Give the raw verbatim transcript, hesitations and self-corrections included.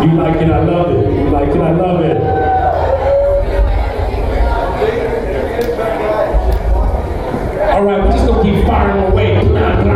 You like it, I love it. You like it, I love it. All right, we're just gonna keep firing away.